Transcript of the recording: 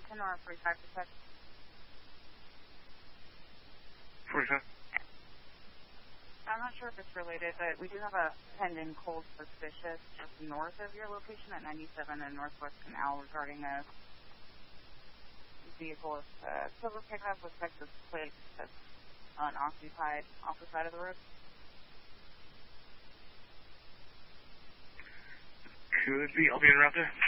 location or 45 to check? 45. I'm not sure if it's related, but we do have a pending cold suspicious just north of your location at 97 and Northwest Canal regarding a vehicle with silver pickup with Texas plates that's unoccupied off the side of the road. Could be. I'll be en route there.